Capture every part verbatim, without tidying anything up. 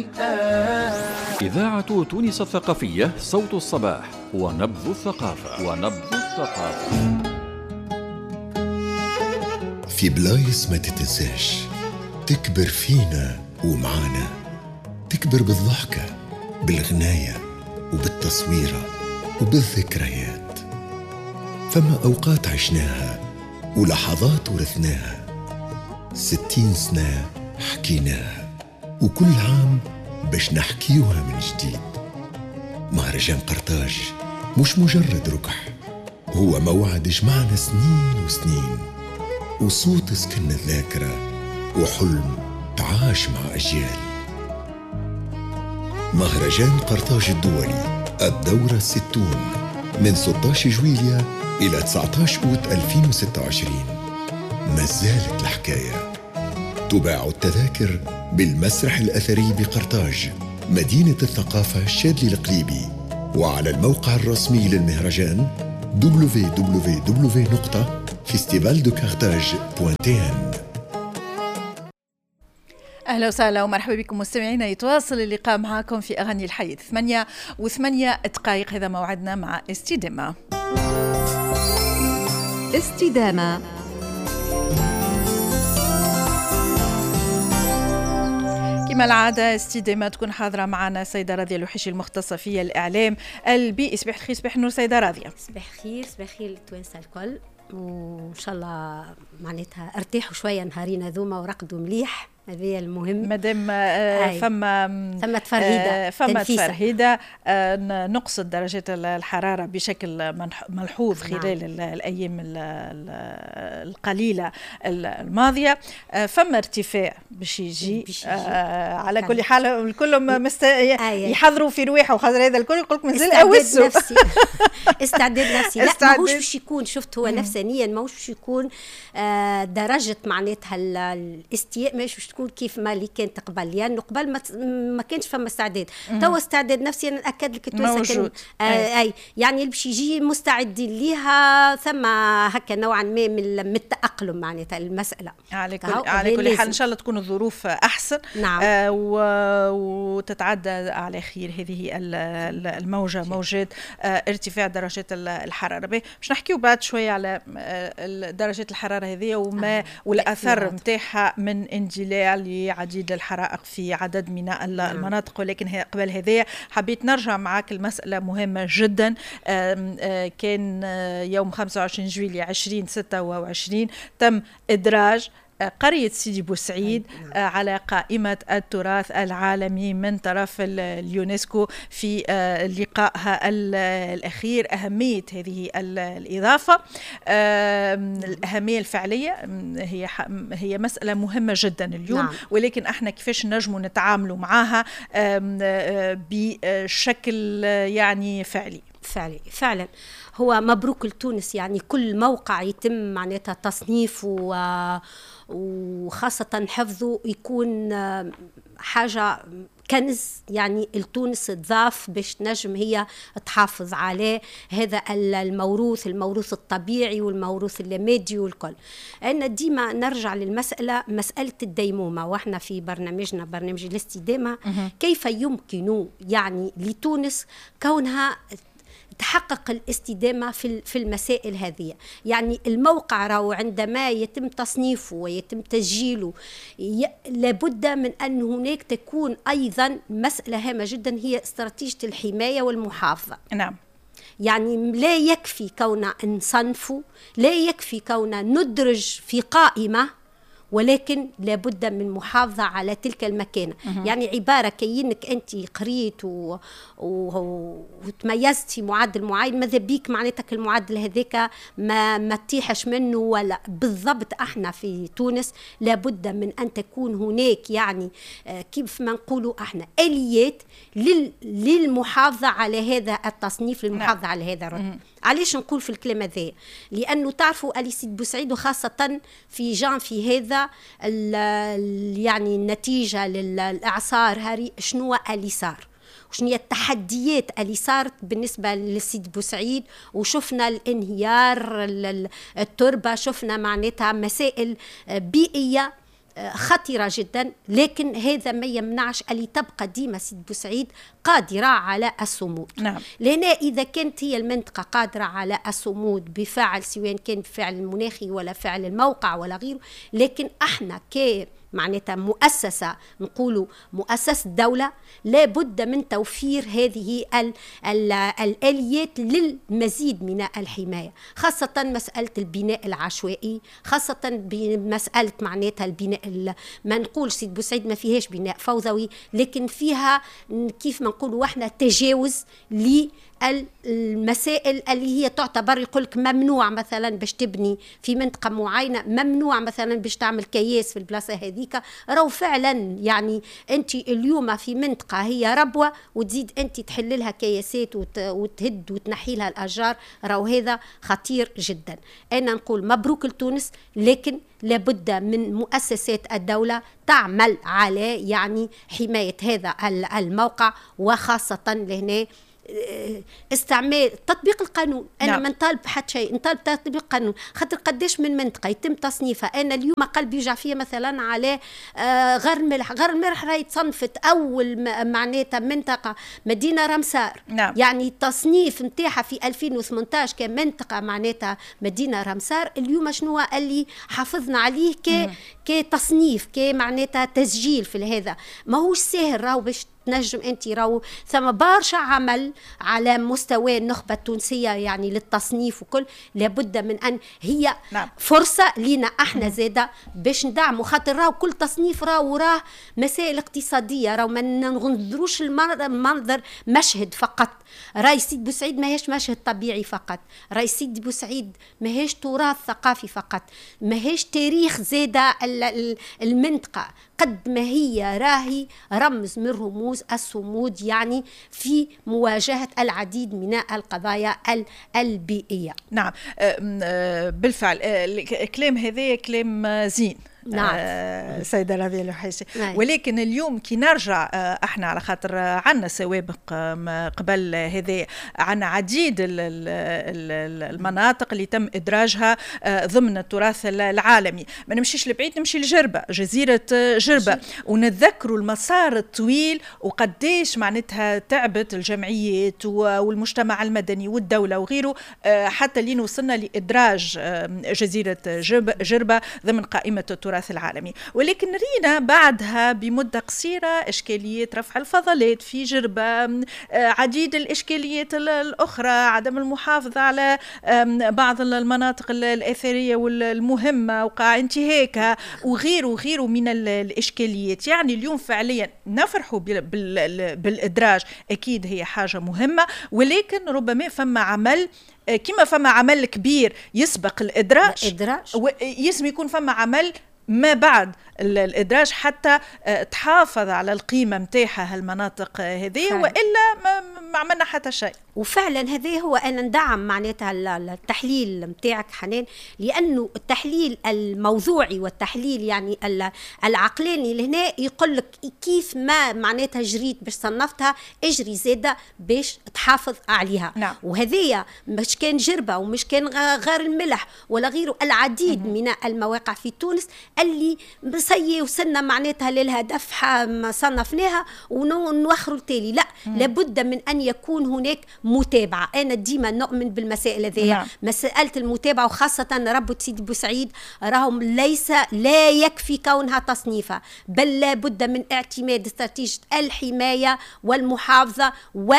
إذاعة تونس الثقافية، صوت الصباح ونبض الثقافة ونبض الثقافة. في بلايص ما تتنساش تكبر فينا ومعانا، تكبر بالضحكة، بالغناية، وبالتصويرة، وبالذكريات. فما أوقات عشناها ولحظات ورثناها، ستين سنة حكيناها، وكل عام باش نحكيوها من جديد. مهرجان قرطاج مش مجرد ركح، هو موعد جمعنا سنين وسنين، وصوت سكن الذاكرة، وحلم تعاش مع أجيال. مهرجان قرطاج الدولي الدورة الستون من ستة عشر جويلية إلى تسعة عشر أوت ألفين وستة وعشرين. ما زالت الحكاية. تباع التذاكر بالمسرح الأثري بقرطاج، مدينة الثقافة الشاذلي القليبي، وعلى الموقع الرسمي للمهرجان دبليو دبليو دبليو دوت فيستيفال دو كارتاج دوت تي ان. أهلا وسهلا ومرحبا بكم مستمعينا. يتواصل اللقاء معكم في أغاني الحي ثمانية وثمانية دقائق. هذا موعدنا مع استدامة. استدامة كما العادة استدامة تكون حاضرة معنا سيدة راضية الوحيشي المختصة في الإعلام البيئي. صباح الخير. صباح النور سيدة راضية. صباح الخير. صباح الخير للتوانسة الكل، وإن شاء الله معناتها ارتاحوا شوية نهارين هذوما ورقدوا مليح، هذه المهم. مادام آه فما فما تفرهيدة آه فما تفرهيدة آه نقصد درجات الحرارة بشكل ملحوظ خلال نعم. الأيام القليلة الماضية. آه فما ارتفاع باش يجي آه على كل حال. الكل مست... يحضروا في رواحه وخاطر هذا الكل يقول لك مازال اوسو استعداد نفسي. لا ماهوش باش يكون، شفت هو نفسانيا ماهوش باش يكون آه درجة معناتها الاستياء ماهوش باش تكون كيف ما اللي كانت قبل، لأنه يعني قبل ما, ما كانش فما استعداد. توا استعداد نفسي أنا نأكد لك موجود. آه أي. أي يعني اللي باش يجي مستعدين ليها، ثم هكا نوعا ما من التأقلم معناتها المسألة. على كل على كل حال إن شاء الله تكون الظروف أحسن. نعم. آه وتتعدى على خير هذه الموجة، موجات آه ارتفاع درجات الحرارة. باش نحكيو بعد شوية على آه درجات الحرارة هذه وما آه. والأثر متاعها من اندلاع لعديد الحرائق في عدد من المناطق. ولكن قبل هذه حبيت نرجع معك المسألة مهمة جدا. كان يوم خمسة وعشرين جويلية ألفين وستة وعشرين تم إدراج قرية سيدي بوسعيد على قائمة التراث العالمي من طرف اليونسكو في لقائها الأخير. أهمية هذه الإضافة، الأهمية الفعلية هي هي مسألة مهمة جدا اليوم. نعم. ولكن احنا كيفاش نجموا نتعاملوا معها بشكل يعني فعلي فعلي فعلا. هو مبروك لتونس، يعني كل موقع يتم معناتها تصنيفه وخاصة حفظه يكون حاجة كنز، يعني التونس تضاف باش نجم هي تحافظ على هذا الموروث الموروث الطبيعي والموروث اللامادي والكل. أنا ديما نرجع للمسألة، مسألة الديمومة، وإحنا في برنامجنا برنامج الاستدامة كيف يمكن يعني لتونس كونها تحقق الاستدامة في في المسائل هذه. يعني الموقع راهو عندما يتم تصنيفه ويتم تسجيله لابد من أن هناك تكون أيضا مسألة هامة جدا هي استراتيجية الحماية والمحافظة. نعم. يعني لا يكفي كون نصنفه، لا يكفي كون ندرج في قائمة، ولكن لابد من محافظة على تلك المكانة. أه. يعني عبارة كينك أنت قريت و... و... وتميزت في معدل معين، ماذا بيك معناتك المعدل هذاك ما ما تيحش منه ولا. بالضبط احنا في تونس لابد من أن تكون هناك يعني كيف ما نقولوا احنا آليات لل... للمحافظة على هذا التصنيف، للمحافظة على هذا الرتب. علاش نقول في الكلام هذا؟ لأنه تعرفوا آلي سيدي بوسعيد وخاصة في جان في هذا يعني النتيجة للإعصار هاري شنو اللي صار، وشنو هي التحديات اللي صارت بالنسبة لسيدي بوسعيد. وشفنا الانهيار التربة، شفنا معناتها مسائل بيئية خطيرة جدا، لكن هذا ما يمنعش اللي تبقى ديما سيد بوسعيد قادرة على الصمود. نعم. لأن إذا كانت هي المنطقة قادرة على الصمود بفعل سواء كان بفعل المناخي ولا فعل الموقع ولا غيره، لكن احنا ك معناتها مؤسسة نقولوا مؤسسة دولة لابد من توفير هذه ال ال الآليات للمزيد من الحماية، خاصة مسألة البناء العشوائي، خاصة بمسألة معناتها البناء ما نقول سيد بوسعيد ما فيهاش بناء فوضوي، لكن فيها كيف ما نقولوا احنا تجاوز ل المسائل اللي هي تعتبر يقولك ممنوع مثلا باش تبني في منطقة معينة، ممنوع مثلا باش تعمل كياس في البلاصة هذيك. راهو فعلا يعني انت اليوم في منطقة هي ربوة وتزيد انت تحللها كياسات وتهد وتنحي لها الأشجار، راهو هذا خطير جدا. انا نقول مبروك لتونس، لكن لابد من مؤسسات الدولة تعمل على يعني حماية هذا الموقع، وخاصة لهنا استعمال تطبيق القانون. انا نعم. ما نطالب حتى شيء، نطالب تطبيق القانون، خاطر قداش من منطقه يتم تصنيفها. انا اليوم قلبي يوجع فيها مثلا على آه غار الملح. غار الملح راهي تصنفت اول معناتها منطقه مدينه رمسار. نعم. يعني التصنيف نتاعها في ألفين وثمانية عشر كمنطقه معناتها مدينه رمسار. اليوم شنو اللي حافظنا عليه ك كتصنيف كمعناتها تسجيل في هذا؟ ماهوش سهل راهو باش تنجم انت، راهو ثم برشا عمل على مستوى النخبه التونسيه يعني للتصنيف وكل. لابد من ان هي نعم. فرصه لينا احنا زاده باش ندعموا، خاطر راهو كل تصنيف راهو راه مسائل اقتصاديه، راهو ما ننظروش المنظر مشهد فقط. راي سيد بوسعيد ماهيش مشهد طبيعي فقط، راي سيد بوسعيد ماهيش تراث ثقافي فقط، ماهيش تاريخ زاده المنطقه، قد ما هي راهي رمز من رموز الصمود يعني في مواجهة العديد من القضايا البيئية. نعم بالفعل الكلام هذا كلام زين. نعم. آه سيدة ربيع الوحيشي. نعم. ولكن اليوم كي نرجع آه احنا على خاطر عنا سوابق آه قبل هذا، عنا عديد المناطق اللي تم إدراجها آه ضمن التراث العالمي. ما نمشيش لبعيد، نمشي لجربة، جزيرة آه جربة، ونتذكروا المسار الطويل وقديش معناتها تعبت الجمعيات والمجتمع المدني والدولة وغيره آه حتى لين وصلنا لإدراج آه جزيرة جربة ضمن قائمة التراث العالمي. ولكن رينا بعدها بمدة قصيرة إشكالية رفع الفضلات في جربة، عديد الإشكاليات الأخرى، عدم المحافظة على بعض المناطق الأثرية والمهمة، وقع انتهاكها وغيره وغيره من الإشكاليات. يعني اليوم فعليا نفرحوا بالإدراج، أكيد هي حاجة مهمة، ولكن ربما فما عمل كما فما عمل كبير يسبق الإدراج، يسمى يكون فما عمل ما بعد الإدراج حتى تحافظ على القيمة متاعها هالمناطق هذه، وإلا ما عملنا حتى شيء. وفعلا هذا هو أنا ندعم معناتها التحليل متاعك حنان، لأنه التحليل الموضوعي والتحليل يعني العقلاني لهنا يقول لك كيف ما معناتها جريت باش صنفتها اجري زادة باش تحافظ عليها. نعم. وهذه مش كان جربة ومش كان غار الملح ولا غيره، العديد م- من المواقع في تونس اللي سي وصلنا معناتها للهدف صنفناها ونوخروا التالي. لا، م- لابد من أن يكون هناك متابعة. أنا ديما نؤمن بالمسائل هذه. نعم. مسألة المتابعة، وخاصة ربط سيد بوسعيد راهم ليس لا يكفي كونها تصنيفة، بل لابد من اعتماد استراتيجية الحماية والمحافظة و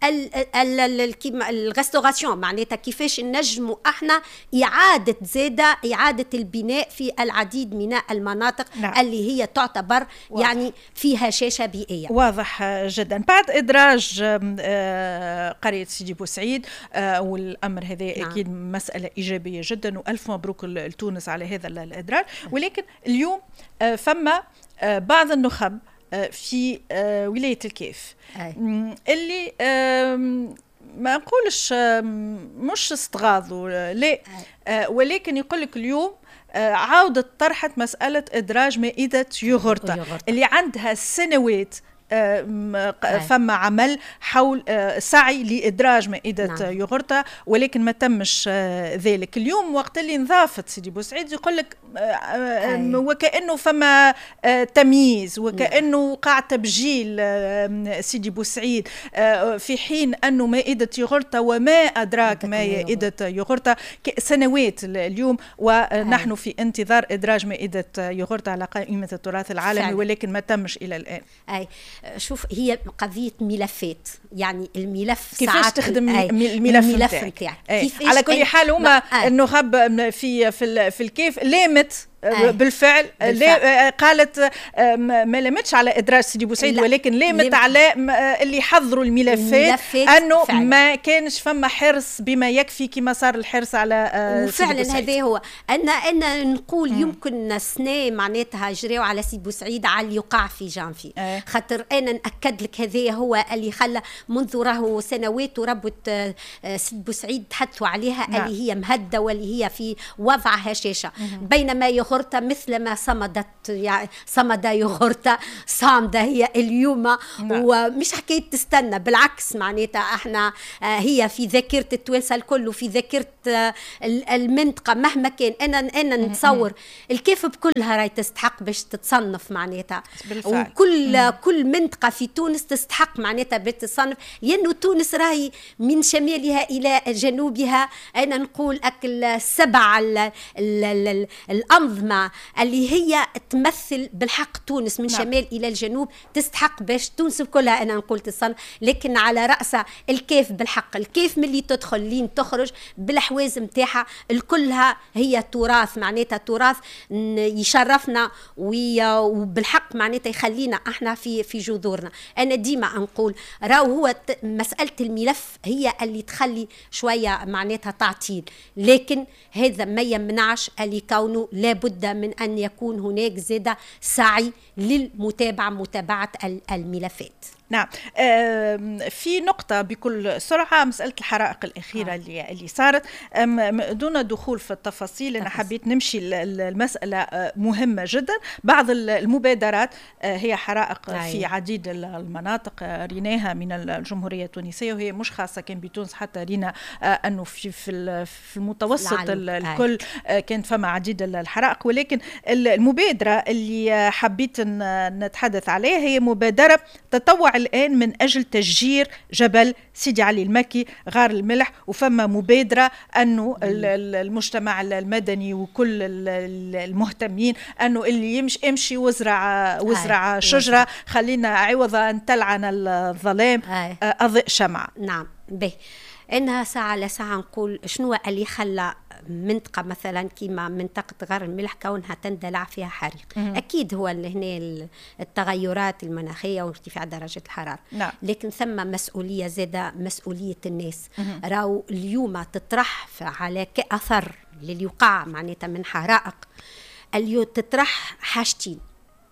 الغستوراسيون، معناتها كيفاش نجموا احنا اعاده زاده اعاده البناء في العديد من المناطق. نعم. اللي هي تعتبر واضح. يعني فيها هشاشه بيئيه. واضح جدا. بعد ادراج قريه سيدي بوسعيد والامر هذا. نعم. اكيد مساله ايجابيه جدا، والف مبروك لتونس على هذا الادراج. ولكن اليوم فما بعض النخب في ولاية الكيف أي. اللي ما نقولش مش استغاضوا لا، ولكن يقول لك اليوم عودة طرحت مسألة إدراج مائدة يوغورتا اللي عندها سنوات فما عمل حول سعي لإدراج مائدة نعم. يوغورتا، ولكن ما تمش ذلك. اليوم وقت اللي نضافت سيدي بوسعيد يقول لك وكأنه فما تمييز، وكأنه وقع تبجيل سيدي بوسعيد، في حين أنه مائدة يوغورتا وما أدراك مائدة يوغورتا سنوات اليوم، ونحن في انتظار إدراج مائدة يوغورتا على قائمة التراث العالمي فعلا. ولكن ما تمش إلى الآن. أي شوف، هي قضية ملفات، يعني الملف كيفاش تخدم الملف نتاعك؟ على كل حال هما النخب في في في الكيف لامت أي. بالفعل, بالفعل. قالت ما لامتش على إدراج سيدي بوسعيد، ولكن لامت على اللي حضروا الملفات أنه فعلا. ما كانش فما حرص بما يكفي كما صار الحرص على وفعلا هذا هو أن أن نقول م. يمكن سنة معناتها جريوا على سيدي بوسعيد على اللي يقع في جانفي أي. خاطر أنا نأكد لك هذا هو اللي خلى منذ راهو سنوات وربط سيدي بوسعيد تحدثوا عليها نعم. اللي هي مهدة واللي هي في وضع هشاشة، بينما يوغورتا مثل ما صمدت يعني صمد يوغورتا صامدة هي اليوم نعم. ومش حكاية تستنى، بالعكس معناتها احنا هي في ذاكرة التوانسة الكل وفي ذاكرة المنطقة مهما كان. انا انا نتصور الكيف بكلها راهي تستحق باش تتصنف معناتها، وكل مم. كل منطقة في تونس تستحق معناتها باش تتصنف، لأنه تونس راهي من شمالها إلى جنوبها أنا نقول أكل السبع ال ال ال الأنظمة اللي هي تمثل بالحق تونس من نعم. شمال إلى الجنوب تستحق باش تونس كلها أنا نقول تصنف، لكن على رأسها الكيف بالحق. الكيف ملي تدخل لين تخرج بالحواز متاعها الكلها هي تراث، معناتها تراث يشرفنا وبالحق معناتها يخلينا احنا في في جذورنا. انا ديما نقول راهو هو مسألة الملف هي اللي تخلي شوية معناتها تعطيل، لكن هذا ما يمنعش اللي كونه لابد من أن يكون هناك زادة سعي للمتابعة متابعة الملفات. نعم. في نقطة بكل سرعة، مسألة الحرائق الأخيرة آه. اللي اللي صارت دون دخول في التفاصيل. أنا حبيت نمشي المسألة مهمة جدا. بعض المبادرات هي حرائق آه. في عديد المناطق ريناها من الجمهورية التونسية، وهي مش خاصة كان بتونس، حتى رينا أنه في في في المتوسط الكل آه. كانت فما عديد الحرائق. ولكن المبادرة اللي حبيت نتحدث عليها هي مبادرة تطوع الآن من أجل تشجير جبل سيدي علي المكي غار الملح. وفما مبادرة أنه المجتمع المدني وكل المهتمين أنه اللي يمشي امشي وزرع وزرع شجرة، خلينا عوض أن تلعن الظلام أضئ شمعة. نعم به إنها ساعة لساعة نقول شنو اللي خلى منطقة مثلا كيما منطقة غار الملح كونها تندلع فيها حريق. مم. أكيد هو هنا التغيرات المناخية وارتفاع درجة الحرارة. نعم. لكن ثم مسؤولية زادة، مسؤولية الناس. راو اليوم تطرح على كأثر اللي يقع معناتها من حرائق اليوم تطرح حاجتين.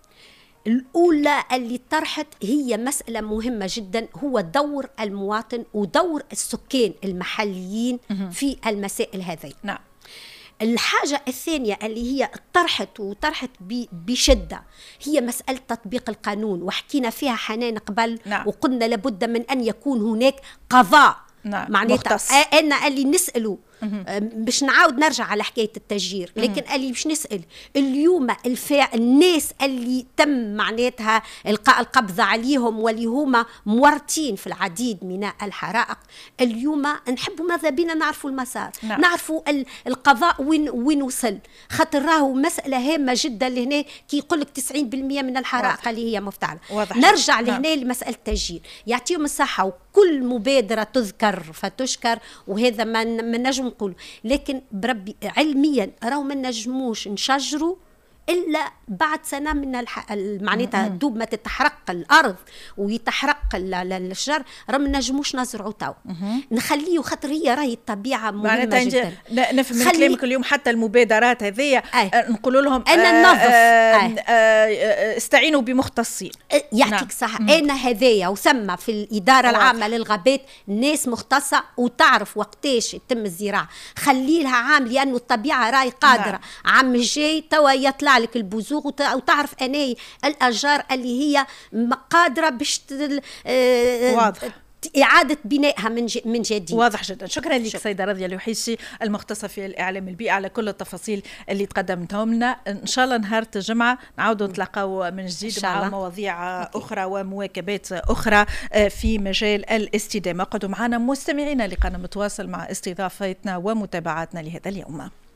الأولى اللي طرحت هي مسألة مهمة جدا، هو دور المواطن ودور السكان المحليين في المسائل هذه. نعم. الحاجة الثانية اللي هي طرحت وطرحت بشدة هي مسألة تطبيق القانون، وحكينا فيها حنان قبل. نعم. وقلنا لابد من أن يكون هناك قضاء. نعم. معناتها أنا اللي نسأله باش نعاود نرجع على حكاية التشجير، لكن اللي باش نسأل اليوم الفاع الناس اللي تم معناتها القاء القبض عليهم واللي هما مورطين في العديد من الحرائق، اليوم نحبوا ماذا بينا نعرفوا المسار. نعم. نعرفوا القضاء وين وين وصل، خاطر راهو مسألة هامة جدا لهنا كي يقول لك تسعين بالمئة من الحرائق اللي هي مفتعلة. نرجع لهنا. نعم. لمسألة التشجير، يعطيهم الصحة وكل مبادرة تذكر فتشكر، وهذا ما نجم نقول، لكن بربي علميا راهو ما نجموش نشجروا الا بعد سنه من الح... معناتها دوب ما تتحرق الارض ويتحرق حق الشجر راه ما نجموش نزرعوا تو، نخليه خاطر هي راهي الطبيعه مهمه جدا. نفهم من كلامك اليوم حتى المبادرات هذيا نقولوا لهم انا ننظف، استعينوا بمختصين. يعطيك صح. انا هذايا وثم في الاداره العامه للغابات ناس مختصه وتعرف وقتاش يتم الزراعه، خلي لها عام لانه الطبيعه راهي قادره. نعم. عام الجاي توا يطلع لك البزوغ وتعرف اناي الاشجار اللي هي قادره باش واضح إعادة بنائها من من جديد. واضح جدا. شكرا لك سيدة راضية الوحيشي المختصة في الإعلام البيئي على كل التفاصيل اللي تقدمتهم لنا. إن شاء الله نهار الجمعة نعودوا نتلاقاو من جديد مع مواضيع أخرى ومواكبات أخرى في مجال الاستدامة. قعدوا معنا مستمعينا، لقاءنا متواصل مع استضافتنا ومتابعاتنا لهذا اليوم.